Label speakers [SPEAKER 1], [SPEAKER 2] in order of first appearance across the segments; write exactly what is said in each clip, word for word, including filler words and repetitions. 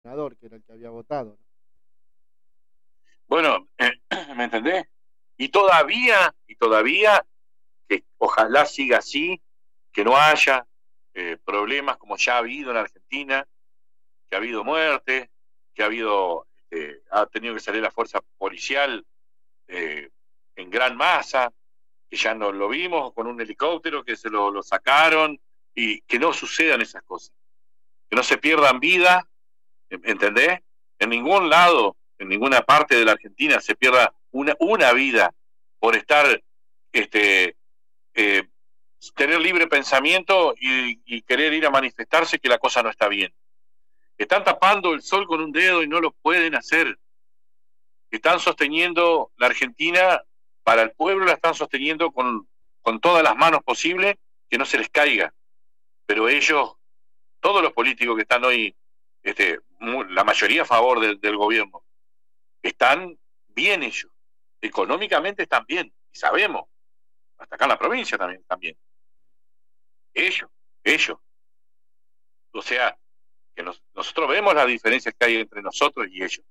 [SPEAKER 1] senador, que era el que había votado, ¿no?
[SPEAKER 2] Bueno, eh, ¿me entendés? Y todavía, y todavía, que ojalá siga así, que no haya eh, problemas como ya ha habido en Argentina, que ha habido muertes, que ha habido, eh, ha tenido que salir la fuerza policial eh, en gran masa, que ya no lo vimos con un helicóptero que se lo, lo sacaron, y que no sucedan esas cosas, que no se pierdan vidas, ¿entendés? En ningún lado, en ninguna parte de la Argentina se pierda una, una vida por estar, este, eh, tener libre pensamiento y, y querer ir a manifestarse que la cosa no está bien. Están tapando el sol con un dedo y no lo pueden hacer. Están sosteniendo la Argentina, para el pueblo la están sosteniendo con, con todas las manos posibles, que no se les caiga. Pero ellos, todos los políticos que están hoy, este, la mayoría a favor del, del gobierno, están bien ellos. Económicamente están bien, y sabemos. Hasta acá en la provincia también están bien. Ellos, ellos. O sea, que nos, nosotros vemos las diferencias que hay entre nosotros y ellos.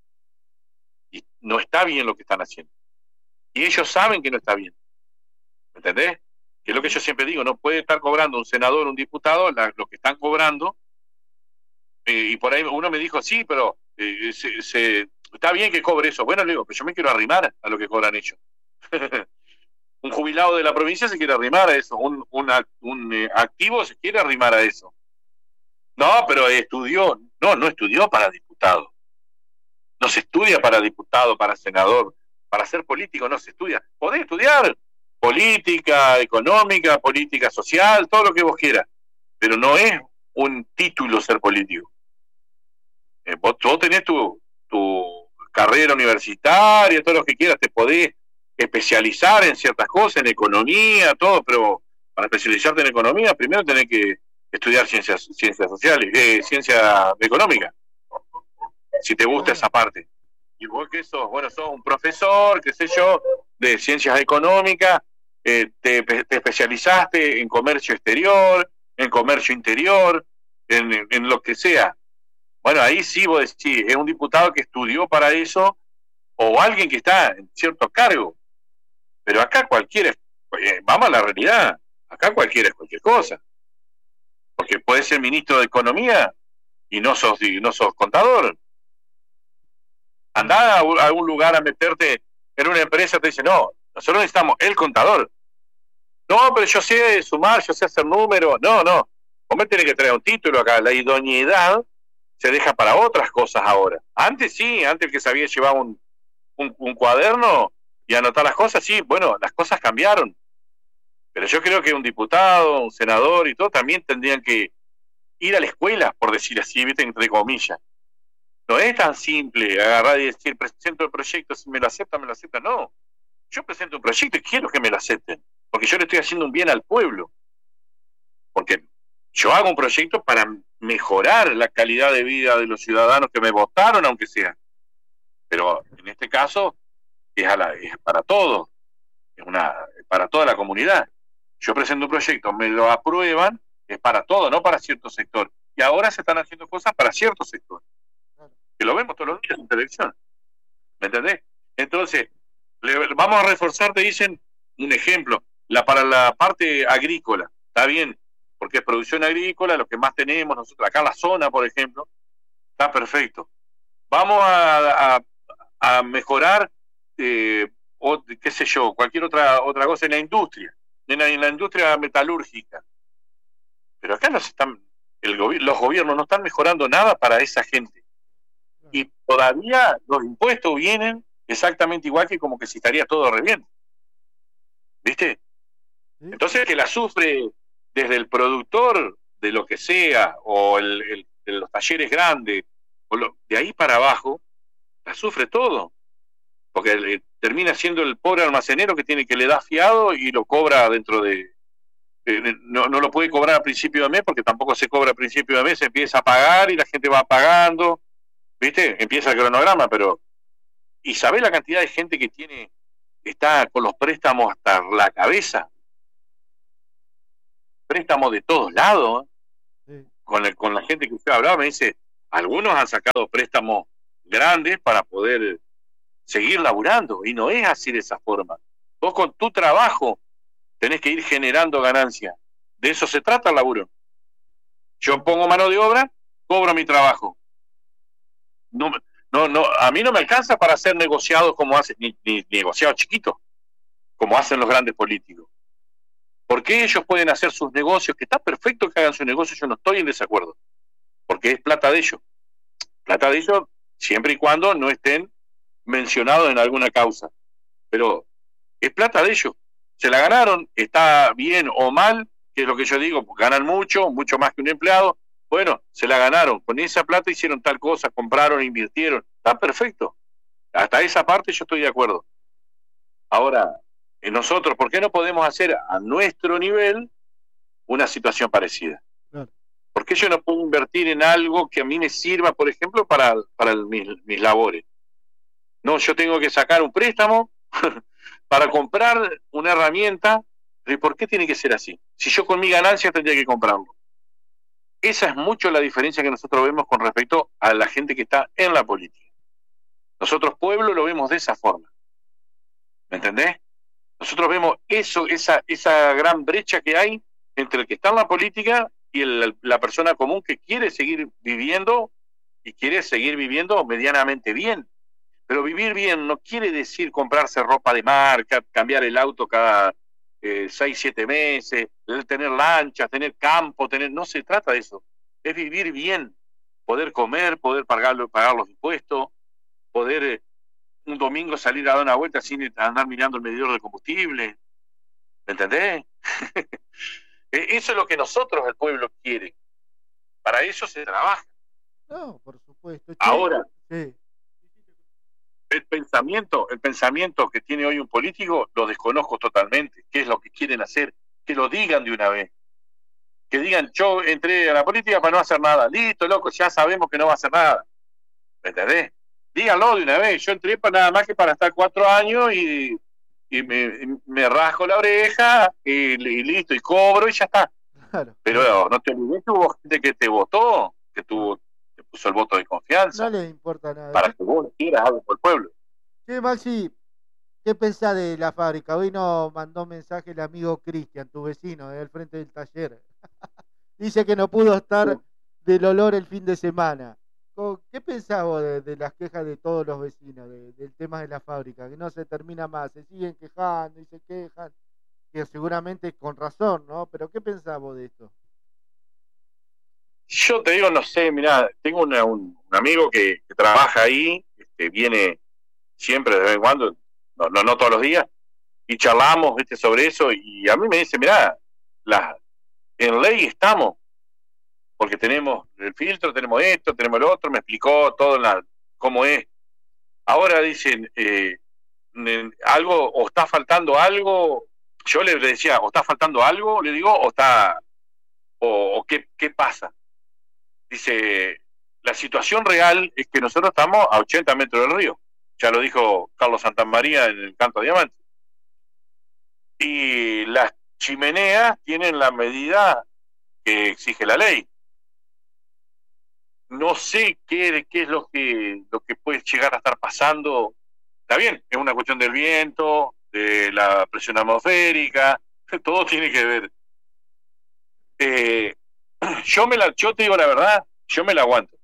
[SPEAKER 2] Y no está bien lo que están haciendo. Y ellos saben que no está bien. ¿Me entendés? Que es lo que yo siempre digo, no puede estar cobrando un senador, un diputado, la, lo que están cobrando. Eh, y por ahí uno me dijo, sí, pero eh, se, se, está bien que cobre eso. Bueno, le digo, pero yo me quiero arrimar a lo que cobran ellos. Un jubilado de la provincia se quiere arrimar a eso. Un, un, un eh, activo se quiere arrimar a eso. No, pero estudió. No, no estudió para diputado. No se estudia para diputado, para senador. Para ser político no se estudia. Podés estudiar política económica, política social, todo lo que vos quieras. Pero no es un título ser político. Eh, vos, vos tenés tu, tu carrera universitaria, todo lo que quieras, te podés especializar en ciertas cosas, en economía, todo, pero para especializarte en economía, primero tenés que estudiar ciencias, ciencias sociales, eh, ciencia económica, si te gusta
[SPEAKER 1] Claro.
[SPEAKER 2] esa parte. Y vos que sos, bueno, sos un profesor, qué sé yo, de ciencias económicas, eh, te, te especializaste en comercio exterior, en comercio interior, en, en lo que sea. Bueno, ahí sí vos decís, es un diputado que estudió para eso, o alguien que está en cierto cargo. Pero acá cualquiera, eh, vamos a la realidad, acá cualquiera es cualquier cosa. Porque puedes ser ministro de Economía y no sos, y no sos contador. Andá a, a algún lugar a meterte en una empresa, te dice, no, nosotros necesitamos el contador. No, pero yo sé sumar, yo sé hacer números. No, no, vos me tenés que traer un título acá. La idoneidad se deja para otras cosas ahora. Antes sí, antes el que sabía llevar un, un, un cuaderno y anotar las cosas, sí, bueno, las cosas cambiaron. Pero yo creo que un diputado, un senador y todo también tendrían que ir a la escuela, por decir así, ¿viste? Entre comillas. No es tan simple agarrar y decir, presento el proyecto, si me lo aceptan, me lo aceptan. No, yo presento un proyecto y quiero que me lo acepten, porque yo le estoy haciendo un bien al pueblo. Porque yo hago un proyecto para mejorar la calidad de vida de los ciudadanos que me votaron, aunque sea. Pero en este caso es, a la, es para todos, es una, para toda la comunidad. Yo presento un proyecto, me lo aprueban, es para todo, no para cierto sector. Y ahora se están haciendo cosas para cierto sector, que lo vemos todos los días en televisión. ¿Me entendés? Entonces, le, vamos a reforzar, te dicen, un ejemplo, la, para la parte agrícola, está bien, porque es producción agrícola, lo que más tenemos nosotros, acá en la zona, por ejemplo, está perfecto. Vamos a, a, a mejorar, eh, o, qué sé yo, cualquier otra, otra cosa en la industria, en la, en la industria metalúrgica. Pero acá no se están, el gobi los gobiernos no están mejorando nada para esa gente. Y todavía los impuestos vienen exactamente igual que como que si estaría todo re bien. ¿Viste? Entonces que la sufre desde el productor de lo que sea, o el, el, de los talleres grandes, o lo, de ahí para abajo, la sufre todo. Porque el, termina siendo el pobre almacenero que tiene que le da fiado y lo cobra dentro de... Eh, no, no lo puede cobrar a principio de mes porque tampoco se cobra a principio de mes, se empieza a pagar y la gente va pagando, ¿viste? Empieza el cronograma, pero... ¿Y sabés la cantidad de gente que tiene, está con los préstamos hasta la cabeza? Préstamos de todos lados, ¿eh? Sí. Con, el, con la gente que usted hablaba, me dice, Algunos han sacado préstamos grandes para poder seguir laburando, y no es así de esa forma. Vos con tu trabajo tenés que ir generando ganancias. De eso se trata el laburo. Yo pongo mano de obra, cobro mi trabajo. No, no, no, a mí no me alcanza para hacer negociados como hacen, ni, ni negociados chiquitos, como hacen los grandes políticos. Porque ellos pueden hacer sus negocios, que está perfecto que hagan sus negocios, yo no estoy en desacuerdo, porque es plata de ellos. Plata de ellos siempre y cuando no estén mencionados en alguna causa. Pero es plata de ellos. Se la ganaron, está bien o mal, que es lo que yo digo, ganan mucho, mucho más que un empleado. Bueno, se la ganaron. Con esa plata hicieron tal cosa, compraron, invirtieron. Está perfecto. Hasta esa parte yo estoy de acuerdo. Ahora, nosotros, ¿por qué no podemos hacer a nuestro nivel una situación parecida? Claro. ¿Por qué yo no puedo invertir en algo que a mí me sirva, por ejemplo, para, para el, mis, mis labores? No, yo tengo que sacar un préstamo para comprar una herramienta. ¿Y por qué tiene que ser así? Si yo con mi ganancia tendría que comprarlo. Esa es mucho la diferencia que nosotros vemos con respecto a la gente que está en la política. Nosotros, pueblo, lo vemos de esa forma. ¿Me entendés? Nosotros vemos eso, esa, esa gran brecha que hay entre el que está en la política y el, la persona común que quiere seguir viviendo y quiere seguir viviendo medianamente bien. Pero vivir bien no quiere decir comprarse ropa de marca, cambiar el auto cada eh, seis, siete meses, tener lanchas, tener campo, tener... no se trata de eso. Es vivir bien, poder comer, poder pagar, pagar los impuestos, poder eh, un domingo salir a dar una vuelta sin andar mirando el medidor de combustible. ¿Me entendés? Eso es lo que nosotros, el pueblo, quiere. Para eso se trabaja.
[SPEAKER 1] No, por supuesto.
[SPEAKER 2] Ahora,
[SPEAKER 1] sí.
[SPEAKER 2] el pensamiento, el pensamiento que tiene hoy un político lo desconozco totalmente. ¿Qué es lo que quieren hacer? Que lo digan de una vez. Que digan, yo entré a la política para no hacer nada. Listo, loco, ya sabemos que no va a hacer nada. ¿Me entendés? Díganlo de una vez. Yo entré para nada más que para estar cuatro años y, y me, me rasco la oreja y, y listo, y cobro y ya está. Claro. Pero no te olvides que hubo gente que te votó, que tuvo, te puso el voto de confianza.
[SPEAKER 1] No le importa nada.
[SPEAKER 2] Para que vos quieras algo por el pueblo.
[SPEAKER 1] Sí, Maxi, ¿qué pensás de la fábrica? Hoy nos mandó mensaje el amigo Cristian, tu vecino, del frente del taller. Dice que no pudo estar del olor el fin de semana. ¿Qué pensás vos de, de las quejas de todos los vecinos, de, del tema de la fábrica? Que no se termina más, se siguen quejando y se quejan, que seguramente con razón, ¿no? Pero ¿qué pensás vos de esto?
[SPEAKER 2] Yo te digo, no sé, mirá, tengo una, un, un amigo que, que trabaja ahí, que viene siempre de vez en cuando, no, no, no todos los días, y charlamos, ¿viste?, sobre eso, y a mí me dice, mirá, la, en ley estamos, porque tenemos el filtro, tenemos esto, tenemos lo otro, me explicó todo la, cómo es. Ahora dicen, eh, algo, o está faltando algo, yo le decía, o está faltando algo, le digo, o está, o, o qué, qué pasa. Dice, la situación real es que nosotros estamos a ochenta metros del río, ya lo dijo Carlos Santamaría en el Canto Diamante. Y las chimeneas tienen la medida que exige la ley. No sé qué, qué es lo que, lo que puede llegar a estar pasando. Está bien, es una cuestión del viento, de la presión atmosférica, todo tiene que ver. Eh, yo, me la, yo te digo la verdad, yo me la aguanto.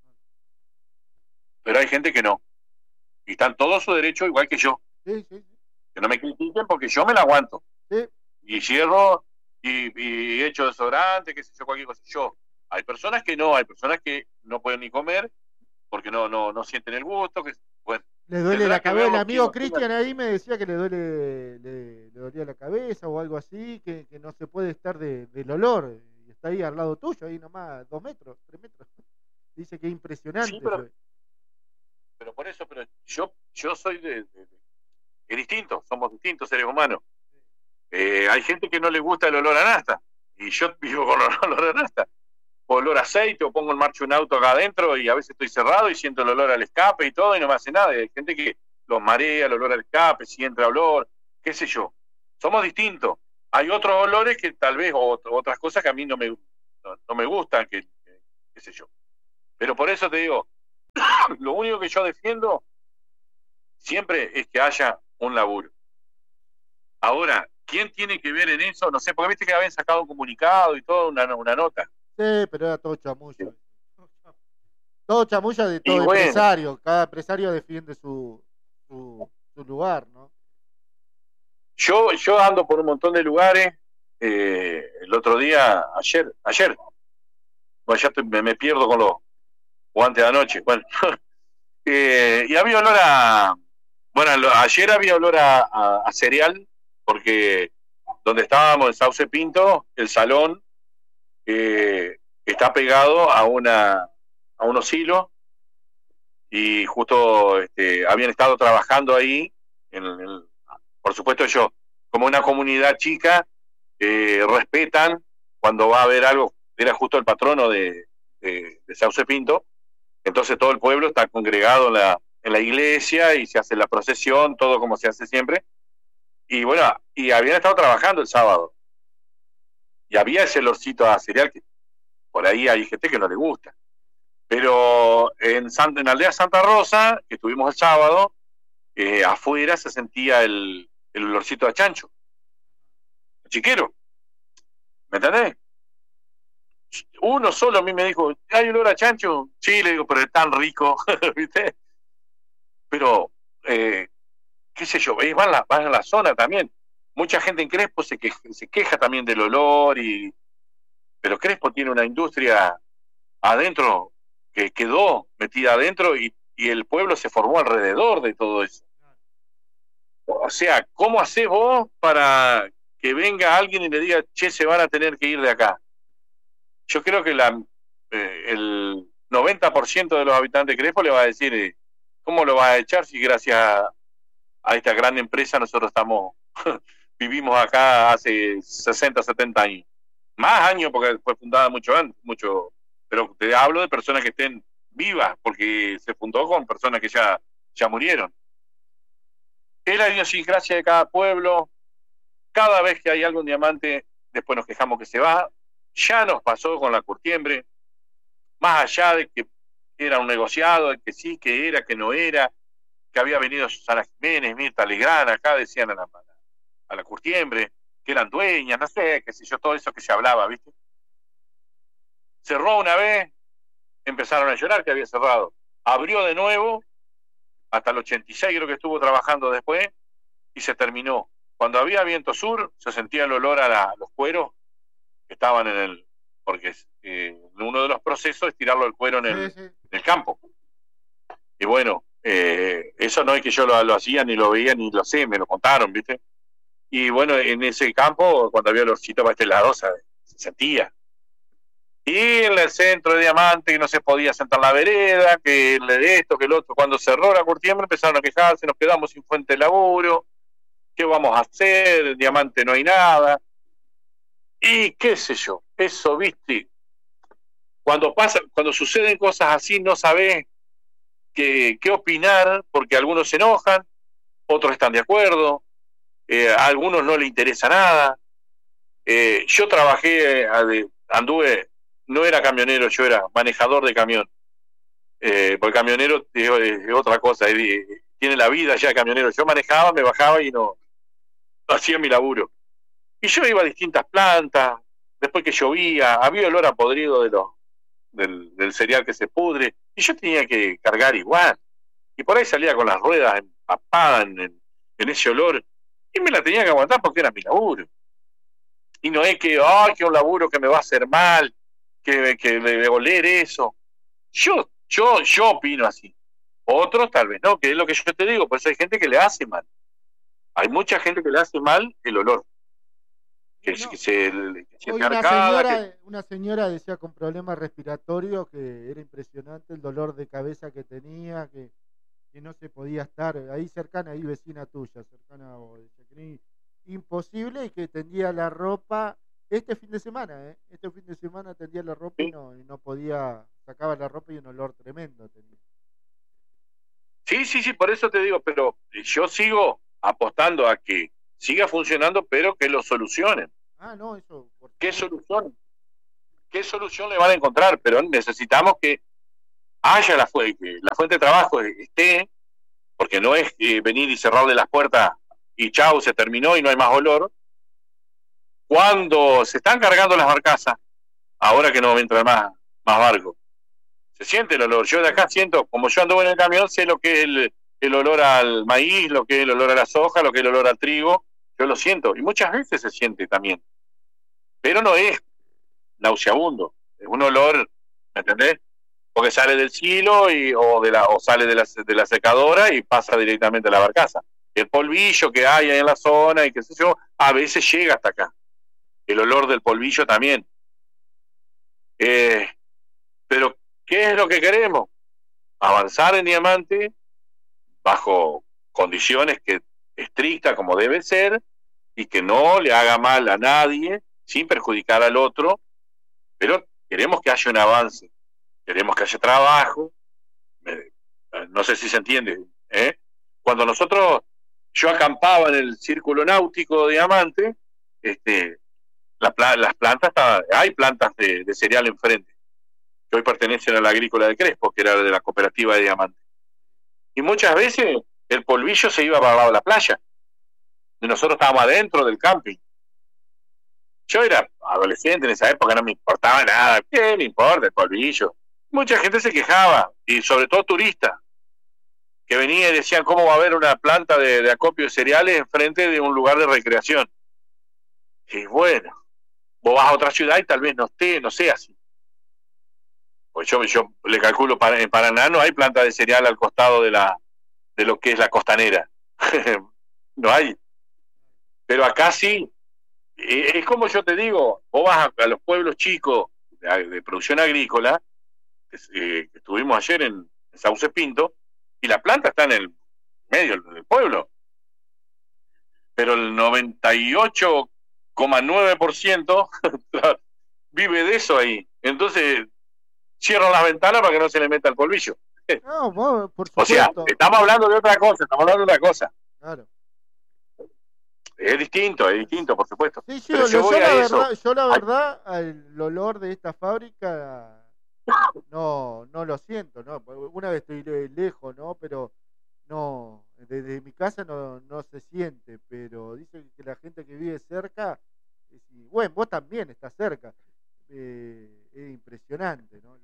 [SPEAKER 2] Pero hay gente que no. Y están todos su derecho igual que yo.
[SPEAKER 1] Sí, sí, sí.
[SPEAKER 2] Que no me critiquen porque yo me la aguanto.
[SPEAKER 1] Sí.
[SPEAKER 2] Y cierro y, y echo desodorante, qué sé yo, cualquier cosa. Yo. Hay personas que no, hay personas que no pueden ni comer porque no no no sienten el gusto. Que, bueno,
[SPEAKER 1] le duele la cabeza. El amigo Cristian ahí me decía que le duele le, le dolía la cabeza o algo así, que, que no se puede estar de, del olor. Y está ahí al lado tuyo, ahí nomás, dos metros, tres metros. Dice que es impresionante.
[SPEAKER 2] Sí, pero, pero por eso, pero yo yo soy de, de, de es distinto, somos distintos seres humanos. Eh, hay gente que no le gusta el olor a nafta y yo vivo con el olor a nafta. Olor a aceite, o pongo en marcha un auto acá adentro y a veces estoy cerrado y siento el olor al escape y todo y no me hace nada. Hay gente que los marea, el olor al escape, si entra olor, qué sé yo. Somos distintos. Hay otros olores que tal vez, o otras cosas que a mí no me, no, no me gustan, que, que, qué sé yo. Pero por eso te digo, lo único que yo defiendo siempre es que haya un laburo. Ahora, ¿quién tiene que ver en eso? No sé, porque viste que habían sacado un comunicado y todo, una, una nota.
[SPEAKER 1] Sí, pero era todo chamuyo. Sí. Todo chamuyo de todo
[SPEAKER 2] bueno,
[SPEAKER 1] empresario. Cada empresario defiende su, su, su lugar, ¿no?
[SPEAKER 2] Yo, yo ando por un montón de lugares. Eh, el otro día, ayer, ayer, bueno, ya estoy, me, me pierdo con los guantes de anoche. Bueno, eh, y había olor a, bueno, lo, ayer había olor a, a, a cereal, porque donde estábamos en Sauce Pinto, el salón eh, está pegado a una a unos hilos, y justo este, habían estado trabajando ahí, en, en, por supuesto ellos, como una comunidad chica, eh, respetan cuando va a haber algo. Era justo el patrono de, de, de Sauce Pinto, entonces todo el pueblo está congregado en la, en la iglesia y se hace la procesión, todo como se hace siempre. Y bueno, y habían estado trabajando el sábado. Y había ese olorcito a cereal que por ahí hay gente que no le gusta. Pero en, Santa, en la aldea Santa Rosa, que estuvimos el sábado, eh, afuera se sentía el, el olorcito a chancho. Chiquero. ¿Me entendés? Uno solo a mí me dijo, ¿hay olor a chancho? Sí, le digo, pero es tan rico, ¿viste? Pero, eh, qué sé yo, vas a la, vas a la zona también. Mucha gente en Crespo se queja, se queja también del olor, y pero Crespo tiene una industria adentro que quedó metida adentro, y, y el pueblo se formó alrededor de todo eso. O sea, ¿cómo hacés vos para que venga alguien y le diga, che, se van a tener que ir de acá? Yo creo que la, eh, el noventa por ciento de los habitantes de Crespo le va a decir, eh, ¿cómo lo vas a echar si gracias a, a esta gran empresa nosotros estamos vivimos acá hace sesenta, setenta años? Más años, porque fue fundada mucho antes, mucho, pero te hablo de personas que estén vivas, porque se fundó con personas que ya, ya murieron. Es la idiosincrasia de cada pueblo. Cada vez que hay algo en Diamante, después nos quejamos que se va. Ya nos pasó con la Curtiembre, más allá de que era un negociado, de que sí, que era, que no era, que había venido Susana Jiménez, Mirta Legrand, acá decían a la, a la Curtiembre, que eran dueñas, no sé, qué sé yo, todo eso que se hablaba, ¿viste? Cerró una vez, empezaron a llorar que había cerrado. Abrió de nuevo, hasta el ochenta y seis creo que estuvo trabajando después, y se terminó. Cuando había viento sur, se sentía el olor a, la, a los cueros que estaban en el... porque eh, uno de los procesos es tirarlo el cuero en el, sí, sí. en el campo. Y bueno, eh, eso no es que yo lo, lo hacía, ni lo veía, ni lo sé, me lo contaron, ¿viste? Y bueno, en ese campo, cuando había olorcito para este lado, se, se sentía. Y en el centro de Diamante, que no se podía sentar en la vereda, que esto, que el otro. Cuando cerró la Curtiembre empezaron a quejarse, nos quedamos sin fuente de laburo, ¿qué vamos a hacer? En Diamante no hay nada. Y qué sé yo, eso, ¿viste? Cuando pasa, cuando suceden cosas así, no sabés qué, qué opinar, porque algunos se enojan, otros están de acuerdo, eh, a algunos no les interesa nada. Eh, yo trabajé, anduve, no era camionero, yo era manejador de camión, eh, porque camionero es, es otra cosa, es, tiene la vida ya de camionero. Yo manejaba, me bajaba y no, no hacía mi laburo. Y yo iba a distintas plantas, después que llovía, había olor a podrido de los, del, del cereal que se pudre, y yo tenía que cargar igual. Y por ahí salía con las ruedas empapadas en, en, en ese olor, y me la tenía que aguantar porque era mi laburo. Y no es que, ay, que un laburo que me va a hacer mal, que, que debe oler eso. Yo, yo, yo opino así. Otros tal vez no, que es lo que yo te digo, pues hay gente que le hace mal. Hay mucha gente que le hace mal el olor. Que, no. que se, que se
[SPEAKER 1] Hoy una, señora, que... una señora decía con problemas respiratorios que era impresionante el dolor de cabeza que tenía, que, que no se podía estar ahí cercana, ahí vecina tuya, cercana a vos, imposible, y que tendía la ropa este fin de semana, ¿eh? este fin de semana tendía la ropa, ¿sí? y, no, y no podía, sacaba la ropa y un olor tremendo tenía.
[SPEAKER 2] Sí, sí, sí, por eso te digo, pero yo sigo apostando a que siga funcionando, pero que lo solucionen.
[SPEAKER 1] Ah, no, eso. Por
[SPEAKER 2] ¿Qué solución? ¿Qué solución le van a encontrar? Pero necesitamos que haya la, fu la fuente de trabajo esté, porque no es eh, venir y cerrarle las puertas y chau, se terminó y no hay más olor. Cuando se están cargando las barcazas, ahora que no entran más, más barcos, se siente el olor. Yo de acá siento, como yo ando en el camión, sé lo que es el, el olor al maíz, lo que es el olor a la soja, lo que es el olor al trigo. Yo lo siento, y muchas veces se siente también. Pero no es nauseabundo, es un olor, ¿me entendés? Porque sale del silo y, o, de la, o sale de la, de la secadora y pasa directamente a la barcaza. El polvillo que hay ahí en la zona y qué sé yo, a veces llega hasta acá. El olor del polvillo también. Eh, pero, ¿qué es lo que queremos? Avanzar en Diamante bajo condiciones que estrictas como debe ser y que no le haga mal a nadie sin perjudicar al otro, pero queremos que haya un avance, queremos que haya trabajo. No sé si se entiende, ¿eh? Cuando nosotros, yo acampaba en el círculo náutico de Diamante, este, la, las plantas, hay plantas de, de cereal enfrente, que hoy pertenecen a la agrícola de Crespo, que era de la cooperativa de Diamante. Y muchas veces el polvillo se iba para la playa, y nosotros estábamos adentro del camping. Yo era adolescente en esa época, no me importaba nada. ¿Qué me importa el polvillo? Mucha gente se quejaba, y sobre todo turistas, que venían y decían cómo va a haber una planta de, de acopio de cereales enfrente de un lugar de recreación. Y bueno, vos vas a otra ciudad y tal vez no esté, no sea así. Pues yo, yo le calculo, para, en Paraná no hay planta de cereal al costado de, la, de lo que es la costanera. No hay. Pero acá sí. Es como yo te digo, vos vas a, a los pueblos chicos de, de producción agrícola, que, eh, que estuvimos ayer en, en Sauce Pinto, y la planta está en el medio del pueblo. Pero el noventa y ocho coma nueve por ciento vive de eso ahí. Entonces, cierran las ventanas para que no se le meta el polvillo.
[SPEAKER 1] No, vos, por
[SPEAKER 2] supuesto. O sea, estamos hablando de otra cosa, estamos hablando de otra cosa.
[SPEAKER 1] Claro.
[SPEAKER 2] Es distinto, es distinto, por supuesto.
[SPEAKER 1] Sí, sí,
[SPEAKER 2] Pero
[SPEAKER 1] yo,
[SPEAKER 2] yo, voy
[SPEAKER 1] yo,
[SPEAKER 2] a
[SPEAKER 1] la
[SPEAKER 2] eso.
[SPEAKER 1] verdad, yo la verdad, el olor de esta fábrica no, no lo siento, ¿no? Una vez estoy lejos, ¿no? Pero no, desde mi casa no, no se siente, pero dicen que la gente que vive cerca, bueno, vos también estás cerca, eh, es impresionante, ¿no?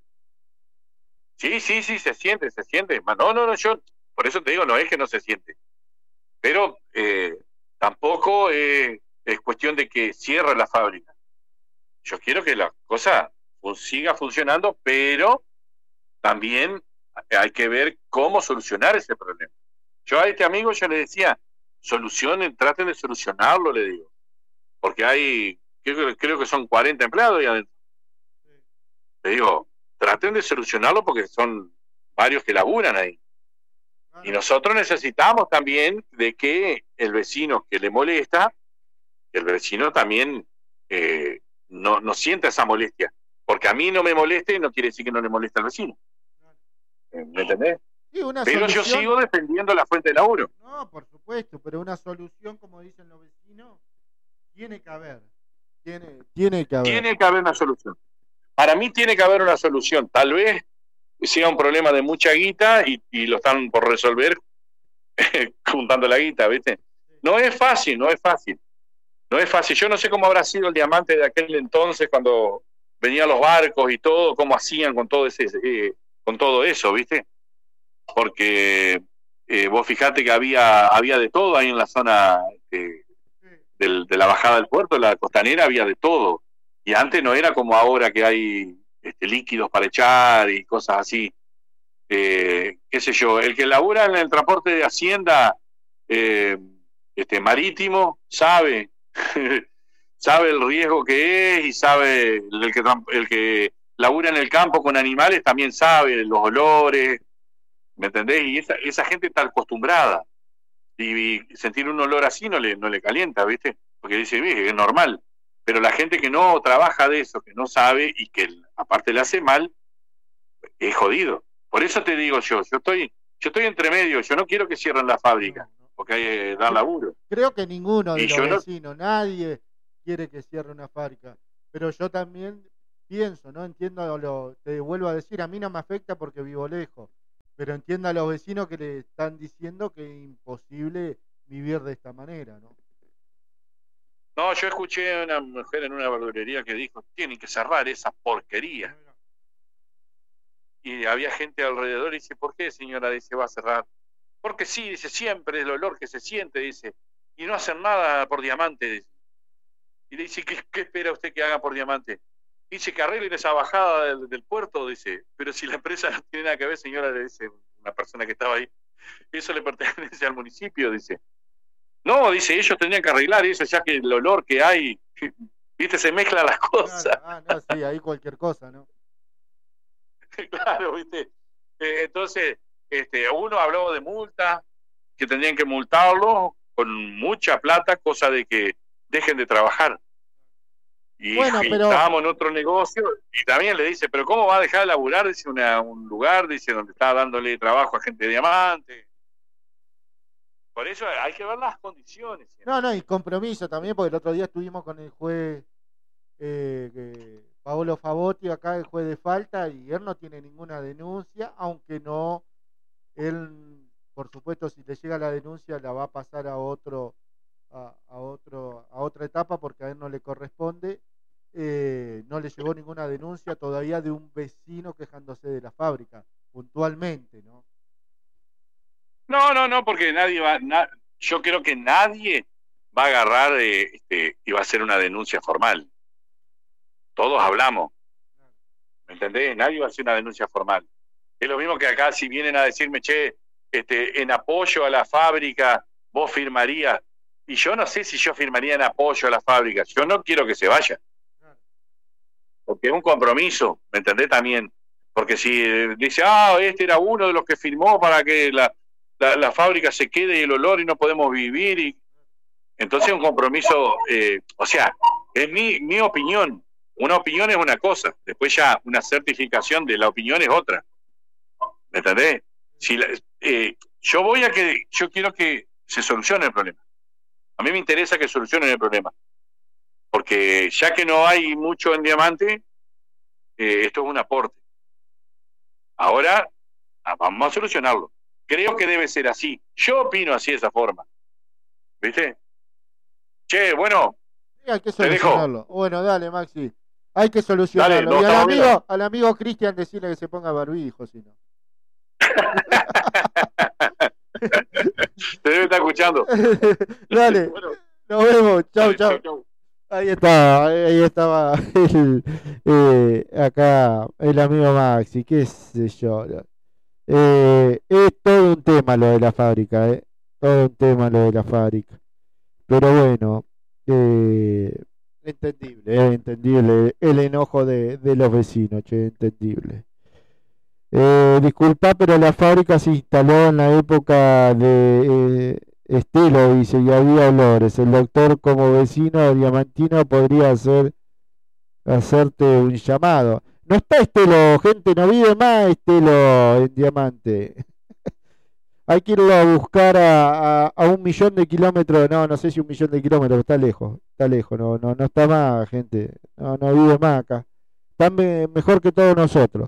[SPEAKER 2] Sí, sí, sí, se siente, se siente. No, no, no, yo, por eso te digo, no es que no se siente. Pero eh, tampoco eh, es cuestión de que cierre la fábrica. Yo quiero que la cosa siga funcionando, pero también hay que ver cómo solucionar ese problema. Yo a este amigo yo le decía, solucionen, traten de solucionarlo, le digo. Porque hay, creo, creo que son cuarenta empleados ahí adentro. Le digo, traten de solucionarlo porque son varios que laburan ahí. Y nosotros necesitamos también de que el vecino que le molesta, el vecino también eh, no, no sienta esa molestia. Porque a mí no me moleste no quiere decir que no le moleste al vecino. ¿Me entendés?
[SPEAKER 1] Sí, una
[SPEAKER 2] pero
[SPEAKER 1] solución...
[SPEAKER 2] yo sigo defendiendo la fuente de laburo.
[SPEAKER 1] No, por supuesto, pero una solución, como dicen los vecinos, tiene que haber. Tiene, tiene que haber.
[SPEAKER 2] Tiene que haber una solución. Para mí tiene que haber una solución. Tal vez sea un problema de mucha guita y, y lo están por resolver juntando la guita, ¿viste? No es fácil, no es fácil. No es fácil. Yo no sé cómo habrá sido el Diamante de aquel entonces cuando venían los barcos y todo, cómo hacían con todo ese, eh, con todo eso, ¿viste? Porque eh, vos fijate que había, había de todo ahí en la zona eh, del, de la bajada del puerto, la costanera, había de todo. Y antes no era como ahora que hay este, líquidos para echar y cosas así. Eh, qué sé yo, el que labura en el transporte de Hacienda eh, este, marítimo sabe sabe el riesgo que es y sabe el que, el que labura en el campo con animales también sabe los olores, ¿me entendés? Y esa, esa gente está acostumbrada y, y sentir un olor así no le, no le calienta, ¿viste? Porque dice, es normal. Pero la gente que no trabaja de eso, que no sabe y que aparte le hace mal, es jodido. Por eso te digo yo, yo estoy yo estoy entre medio, yo no quiero que cierren la fábrica, porque hay que dar laburo.
[SPEAKER 1] Creo que ninguno de
[SPEAKER 2] y
[SPEAKER 1] los
[SPEAKER 2] yo
[SPEAKER 1] vecinos, no... nadie quiere que cierre una fábrica, pero yo también pienso, ¿no? Entiendo, lo, te vuelvo a decir, a mí no me afecta porque vivo lejos, pero entiendo a los vecinos que le están diciendo que es imposible vivir de esta manera, ¿no?
[SPEAKER 2] No, yo escuché a una mujer en una verdulería que dijo, tienen que cerrar esa porquería. Y había gente alrededor y dice, ¿por qué, señora? Dice, va a cerrar. Porque sí, dice, siempre el olor que se siente, dice, y no hacen nada por Diamante, dice. Y le dice, ¿qué, qué espera usted que haga por Diamante? Dice que arreglen esa bajada del, del puerto, dice, pero si la empresa no tiene nada que ver, señora, le dice una persona que estaba ahí, eso le pertenece al municipio, dice. No, dice, ellos tendrían que arreglar eso, ya que el olor que hay, viste, se mezclan las cosas.
[SPEAKER 1] Claro, ah, no, sí, ahí cualquier cosa, ¿no?
[SPEAKER 2] Claro, viste. Eh, entonces, este, uno habló de multa, que tendrían que multarlo con mucha plata, cosa de que dejen de trabajar. Y,
[SPEAKER 1] bueno,
[SPEAKER 2] y
[SPEAKER 1] pero...
[SPEAKER 2] estábamos en otro negocio y también le dice, pero ¿cómo va a dejar de laburar? Dice, una, un lugar, dice, donde está dándole trabajo a gente de Diamante. Por eso hay que ver las condiciones. ¿Sí?
[SPEAKER 1] No, no, y compromiso también, porque el otro día estuvimos con el juez eh, que, Paolo Favotti, acá el juez de falta, y él no tiene ninguna denuncia, aunque no, él, por supuesto, si le llega la denuncia, la va a pasar a otro, a, a otro, a otra etapa, porque a él no le corresponde. Eh, no le llegó ninguna denuncia todavía de un vecino quejándose de la fábrica, puntualmente, ¿no?
[SPEAKER 2] No, no, no, porque nadie va, na, yo creo que nadie va a agarrar eh, este, y va a hacer una denuncia formal. Todos hablamos, ¿me entendés? Nadie va a hacer una denuncia formal. Es lo mismo que acá, si vienen a decirme, che, este, en apoyo a la fábrica, vos firmarías, y yo no sé si yo firmaría en apoyo a la fábrica, yo no quiero que se vaya, porque es un compromiso, ¿me entendés? También, porque si dice, ah, este era uno de los que firmó para que la La, la fábrica se quede y el olor y no podemos vivir, y entonces un compromiso, eh, o sea, es mi, mi opinión. Una opinión es una cosa, después ya una certificación de la opinión es otra, ¿me entendés? Si la, eh, yo voy a que, yo quiero que se solucione el problema, a mí me interesa que solucionen el problema, porque ya que no hay mucho en Diamante, eh, esto es un aporte. Ahora vamos a solucionarlo. Creo que debe ser así. Yo opino así de esa forma. ¿Viste? Che, bueno.
[SPEAKER 1] Sí, hay que solucionarlo. Bueno, dale, Maxi. Hay que solucionarlo.
[SPEAKER 2] Dale, no,
[SPEAKER 1] y al amigo, al amigo Cristian decirle que se ponga barbijo, si no.
[SPEAKER 2] Te debe estar escuchando.
[SPEAKER 1] Dale. Bueno, nos vemos. Chau, chau. chau. Ahí estaba, ahí estaba el, eh, acá el amigo Maxi, qué sé yo. Eh, es todo un tema lo de la fábrica, eh. todo un tema lo de la fábrica. Pero bueno, eh, entendible, eh, entendible el enojo de, de los vecinos, che, entendible. Eh, disculpa, pero la fábrica se instaló en la época de eh, Estelo, dice, y había olores. El doctor como vecino diamantino podría hacer hacerte un llamado. No está Estelo, gente, no vive más Estelo en Diamante. Hay que irlo a buscar a, a, a un millón de kilómetros, no, no sé si un millón de kilómetros, está lejos, está lejos, no, no, no está más, gente, no, no vive más acá. Está me, mejor que todos nosotros.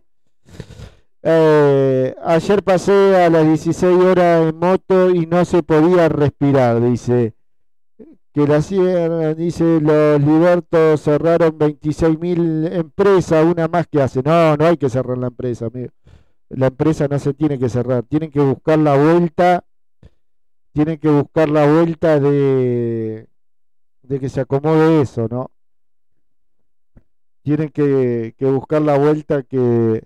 [SPEAKER 1] Eh, ayer pasé a las dieciséis horas en moto y no se podía respirar, dice. Que la cierran, dice, los libertos cerraron veintiséis mil empresas, una más que hace. No, no hay que cerrar la empresa, amigo. La empresa no se tiene que cerrar, tienen que buscar la vuelta, tienen que buscar la vuelta de, de que se acomode eso, ¿no? Tienen que, que buscar la vuelta que,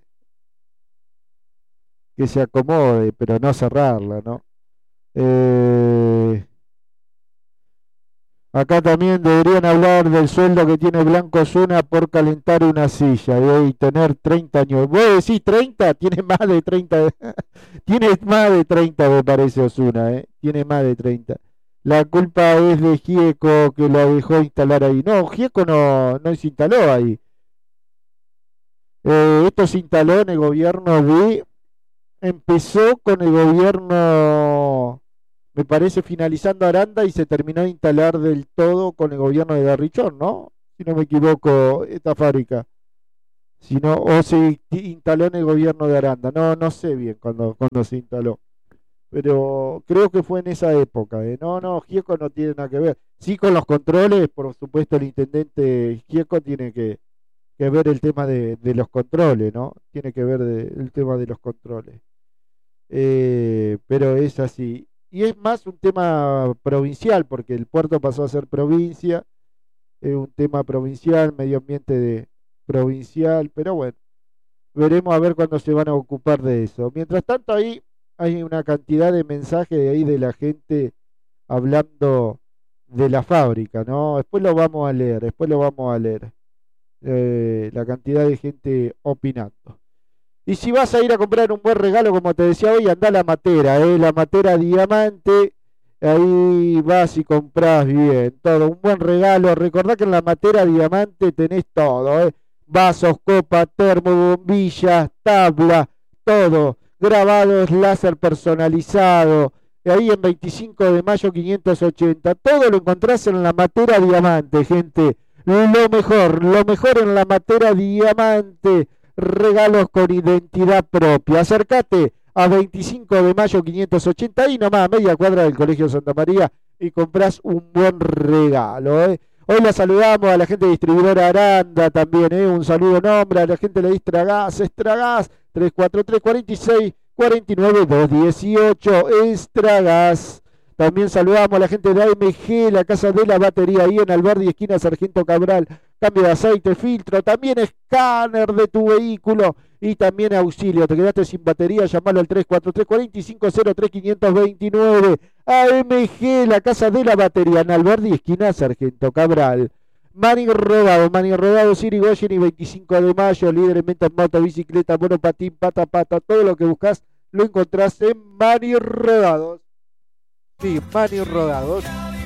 [SPEAKER 1] que se acomode, pero no cerrarla, ¿no? Eh... Acá también deberían hablar del sueldo que tiene Blanco Osuna por calentar una silla y tener treinta años. ¿Vos decís treinta? Tiene más de treinta. Tiene más de treinta, me parece, Osuna, ¿eh? Tiene más de treinta. La culpa es de Gieco, que lo dejó instalar ahí. No, Gieco no, no se instaló ahí. Eh, esto se instaló en el gobierno de... Empezó con el gobierno... Me parece finalizando Aranda y se terminó de instalar del todo con el gobierno de Garrichón, ¿no? Si no me equivoco, esta fábrica. sino, o se instaló en el gobierno de Aranda. No, no sé bien cuándo, cuándo se instaló. Pero creo que fue en esa época. ¿eh? No, no, Gieco no tiene nada que ver. Sí, con los controles, por supuesto, el intendente Gieco tiene que, que ver el tema de, de los controles, ¿no? Tiene que ver de, el tema de los controles. Eh, pero es así. Y es más un tema provincial, porque el puerto pasó a ser provincia, es un tema provincial, medio ambiente de provincial, pero bueno, veremos a ver cuándo se van a ocupar de eso. Mientras tanto, ahí hay una cantidad de mensajes de ahí de la gente hablando de la fábrica, ¿no? Después lo vamos a leer, después lo vamos a leer. Eh, la cantidad de gente opinando. Y si vas a ir a comprar un buen regalo, como te decía hoy, anda a la Matera, ¿eh? La Matera Diamante, ahí vas y compras bien, todo, un buen regalo. Recordá que en la Matera Diamante tenés todo, ¿eh? Vasos, copa, termo, bombillas, tabla, todo, grabados, láser personalizado, ahí en veinticinco de mayo quinientos ochenta, todo lo encontrás en la Matera Diamante, gente, lo mejor, lo mejor en la Matera Diamante. Regalos con identidad propia. Acércate a veinticinco de mayo quinientos ochenta, ahí nomás, a media cuadra del Colegio Santa María, y comprás un buen regalo. ¿eh? Hoy la saludamos a la gente de distribuidora Aranda también. ¿eh? Un saludo nombre a la gente de Estragas, Estragas, tres cuatro tres, cuatro seis, cuatro nueve, dos dieciocho, Estragas. También saludamos a la gente de A M G, la casa de la batería, ahí en Alberdi, esquina Sargento Cabral. Cambio de aceite, filtro, también escáner de tu vehículo y también auxilio. Te quedaste sin batería, llamalo al tres cuatro tres, cuatro cinco cero tres, cinco dos nueve. A M G, la casa de la batería, en Alberdi, esquina Sargento Cabral. Mani Rodado, Mani Rodado, Sirigoyen y veinticinco de mayo, líder en ventas, moto, bicicleta, monopatín, pata, pata, todo lo que buscas lo encontrás en Mani Rodados. Sí, Mani Rodados.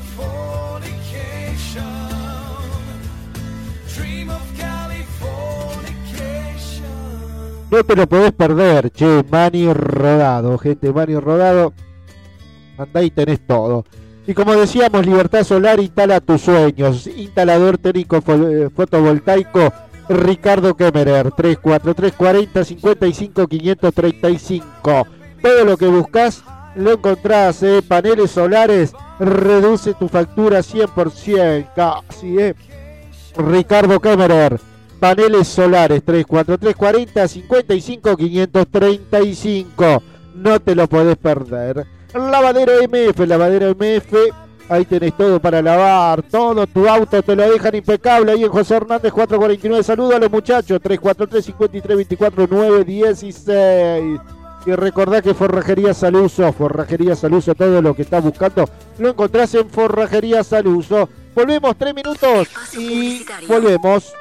[SPEAKER 1] No te lo podés perder, che, Mani Rodado, gente, Mani Rodado, andá y tenés todo. Y como decíamos, Libertad Solar instala tus sueños, instalador técnico fotovoltaico, Ricardo Kemmerer, tres cuatro tres, cuarenta, cincuenta y cinco, quinientos treinta y cinco. Todo lo que buscas lo encontrás, eh, paneles solares, reduce tu factura cien por ciento, casi, eh. Ricardo Kemmerer. Paneles solares, tres cuatro tres, cuarenta, cincuenta y cinco, quinientos treinta y cinco. No te lo podés perder. Lavadero M F, lavadero M F. Ahí tenés todo para lavar, todo tu auto te lo dejan impecable. Ahí en José Hernández cuatrocientos cuarenta y nueve. Saludos a los muchachos, tres cuatro tres, cincuenta y tres, veinticuatro, nueve dieciséis. Y recordá que Forrajería Saluso, Forrajería Saluso, todo lo que estás buscando lo encontrás en Forrajería Saluso. Volvemos, tres minutos y volvemos.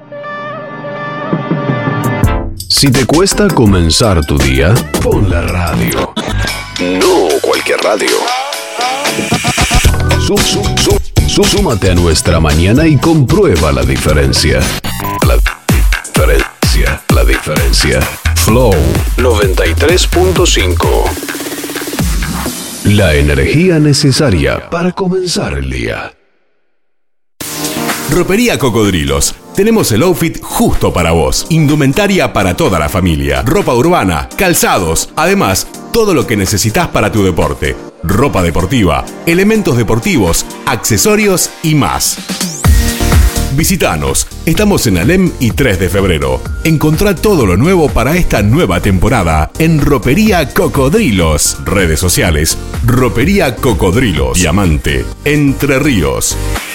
[SPEAKER 3] Si te cuesta comenzar tu día, pon la radio. No cualquier radio. Sub, sub, sub, sub, súmate a nuestra mañana y comprueba la diferencia. La diferencia, la diferencia. Flow noventa y tres punto cinco. La energía necesaria para comenzar el día.
[SPEAKER 4] Ropería Cocodrilos. Tenemos el outfit justo para vos. Indumentaria para toda la familia. Ropa urbana, calzados. Además, todo lo que necesitas para tu deporte. Ropa deportiva, elementos deportivos, accesorios y más. Visítanos. Estamos en Alem y tres de febrero. Encontrá todo lo nuevo para esta nueva temporada en Ropería Cocodrilos. Redes sociales. Ropería Cocodrilos. Diamante. Entre Ríos.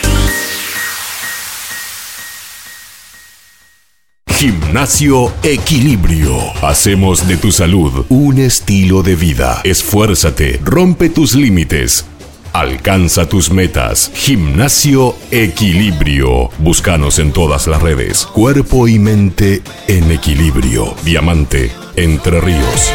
[SPEAKER 4] Gimnasio Equilibrio. Hacemos de tu salud un estilo de vida. Esfuérzate, rompe tus límites, alcanza tus metas. Gimnasio Equilibrio. Búscanos en todas las redes. Cuerpo y mente en equilibrio. Diamante, Entre Ríos.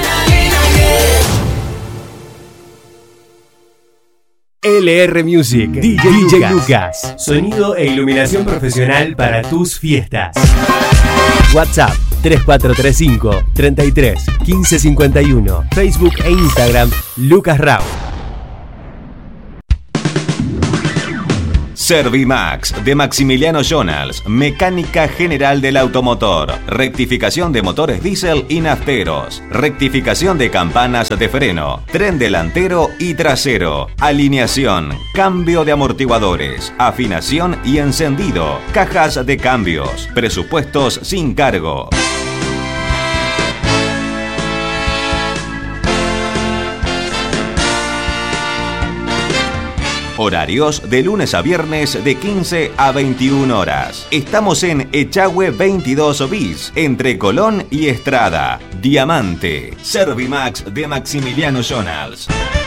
[SPEAKER 5] L R Music, D J, D J Lucas. Sonido e iluminación profesional para tus fiestas. WhatsApp tres cuatro tres cinco, treinta y tres, quince cincuenta y uno. Facebook e Instagram Lucas Rao.
[SPEAKER 6] Servimax de Maximiliano Jonas, mecánica general del automotor, rectificación de motores diésel y nafteros, rectificación de campanas de freno, tren delantero y trasero, alineación, cambio de amortiguadores, afinación y encendido, cajas de cambios, presupuestos sin cargo. Horarios de lunes a viernes de quince a veintiuna horas. Estamos en Echagüe veintidós bis, entre Colón y Estrada. Diamante. Servimax de Maximiliano Jonas.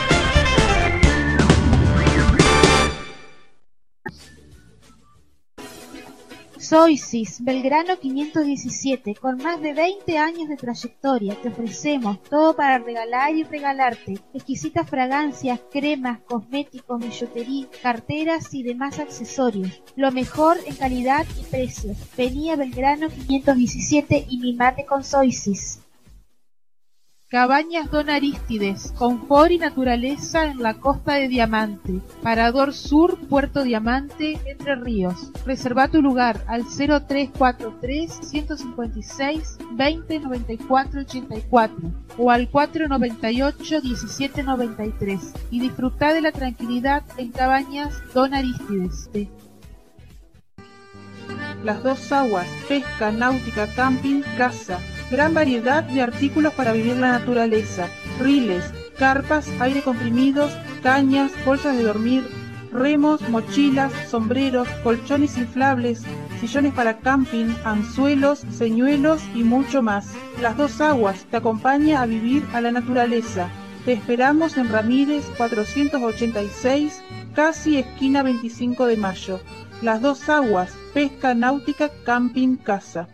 [SPEAKER 7] Soisis, Belgrano quinientos diecisiete, con más de veinte años de trayectoria, te ofrecemos todo para regalar y regalarte. Exquisitas fragancias, cremas, cosméticos, billutería, carteras y demás accesorios. Lo mejor en calidad y precios. Vení a Belgrano quinientos diecisiete y mimate con Soisis.
[SPEAKER 8] Cabañas Don Arístides, confort y naturaleza en la costa de Diamante. Parador Sur, Puerto Diamante, Entre Ríos. Reserva tu lugar al cero tres cuatro tres, ciento cincuenta y seis, veinte noventa y cuatro ochenta y cuatro o al cuatro noventa y ocho, diecisiete noventa y tres y disfruta de la tranquilidad en Cabañas Don Arístides.
[SPEAKER 9] Las Dos Aguas, pesca, náutica, camping, casa. Gran variedad de artículos para vivir la naturaleza. Riles, carpas, aire comprimidos, cañas, bolsas de dormir, remos, mochilas, sombreros, colchones inflables, sillones para camping, anzuelos, señuelos y mucho más. Las Dos Aguas te acompaña a vivir a la naturaleza. Te esperamos en Ramírez cuatrocientos ochenta y seis, casi esquina veinticinco de mayo. Las Dos Aguas, pesca, náutica, camping, casa.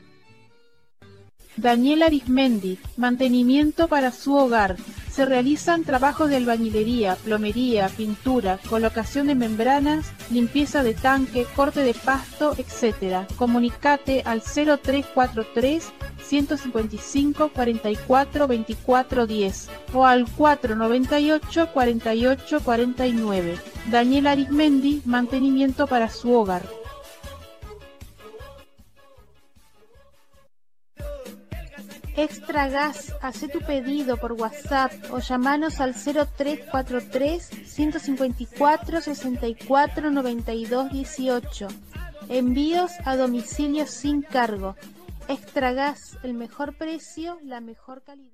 [SPEAKER 9] Daniel Arismendi, mantenimiento para su hogar. Se realizan trabajos de albañilería, plomería, pintura, colocación de membranas, limpieza de tanque, corte de pasto, etcétera. Comunicate al cero tres cuatro tres, ciento cincuenta y cinco, cuarenta y cuatro, veinticuatro diez o al cuatro noventa y ocho, cuarenta y ocho, cuarenta y nueve. Daniel Arismendi, mantenimiento para su hogar.
[SPEAKER 7] Extra Gas, haz tu pedido por WhatsApp o llamanos al cero tres cuatro tres, ciento cincuenta y cuatro, sesenta y cuatro, noventa y dos dieciocho. Envíos a domicilio sin cargo. Extra Gas, el mejor precio, la mejor calidad.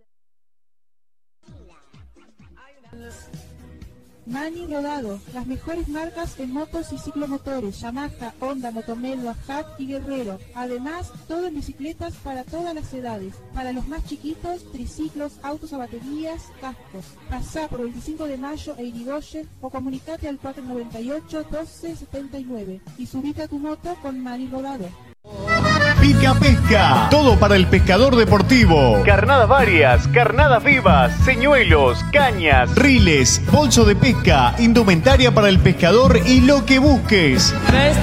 [SPEAKER 9] Mani Rodado, las mejores marcas en motos y ciclomotores, Yamaha, Honda, Motomelo, Ajat y Guerrero. Además, todo en bicicletas para todas las edades. Para los más chiquitos, triciclos, autos a baterías, cascos. Pasá por veinticinco de mayo e Irigoyen o comunicate al cuatro noventa y ocho, doce setenta y nueve y subite a tu moto con Mani Rodado.
[SPEAKER 10] Pica Pesca, todo para el pescador deportivo. Carnadas varias, carnadas vivas, señuelos, cañas, riles, bolso de pesca, indumentaria para el pescador y lo que busques.